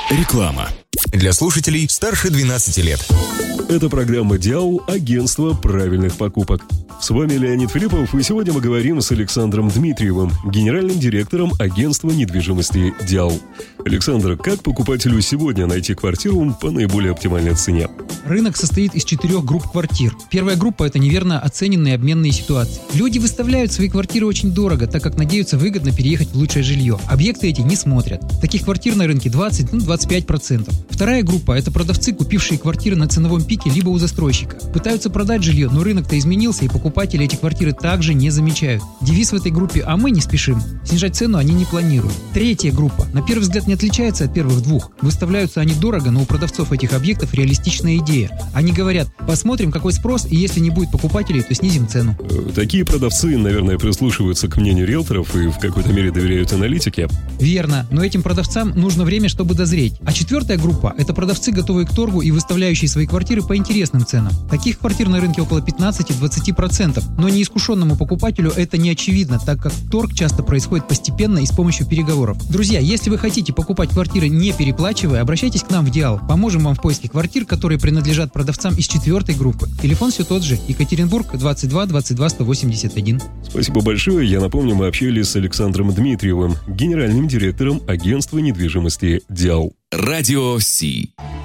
Реклама. Для слушателей старше 12 лет. Это программа «Диал. Агентство правильных покупок». С вами Леонид Филиппов, и сегодня мы говорим с Александром Дмитриевым, генеральным директором агентства недвижимости «Диал». Александр, как покупателю сегодня найти квартиру по наиболее оптимальной цене? Рынок состоит из 4 групп квартир. Первая группа – это неверно оцененные обменные ситуации. Люди выставляют свои квартиры очень дорого, так как надеются выгодно переехать в лучшее жилье. Объекты эти не смотрят. Таких квартир на рынке 20-25%. Вторая группа – это продавцы, купившие квартиры на ценовом пике либо у застройщика. Пытаются продать жилье, но рынок-то изменился, и покупатели эти квартиры также не замечают. Девиз в этой группе «А мы не спешим». Снижать цену они не планируют. Третья группа на первый взгляд не отличается от первых двух. Выставляются они дорого, но у продавцов этих объектов реалистичная идея. Они говорят: посмотрим, какой спрос, и если не будет покупателей, то снизим цену. Такие продавцы, наверное, прислушиваются к мнению риэлторов и в какой-то мере доверяют аналитике. Верно, но этим продавцам нужно время, чтобы дозреть. А четвертая группа – это продавцы, готовые к торгу и выставляющие свои квартиры по интересным ценам. Таких квартир на рынке около 15-20%, но неискушенному покупателю это не очевидно, так как торг часто происходит постепенно и с помощью переговоров. Друзья, если вы хотите покупать квартиры не переплачивая, обращайтесь к нам в Диал. Поможем вам в поиске квартир, которые принадлежат продавцам из четвертой группы. Телефон все тот же. Екатеринбург, 22 22 181. Спасибо большое. Я напомню, мы общались с Александром Дмитриевым, генеральным директором агентства недвижимости «Диал». Радио Си.